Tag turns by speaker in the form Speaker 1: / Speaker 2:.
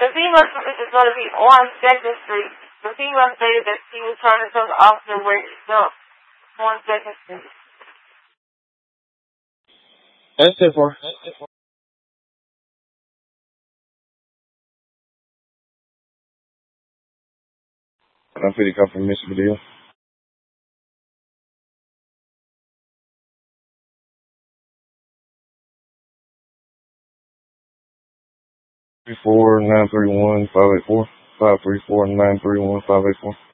Speaker 1: The female is going to be on 2nd Street. The female stated that she was trying to tell the officer where to go on 2nd Street.
Speaker 2: That's it for. I'm pretty come from Mr. Deal. 34931 584 534 931 584.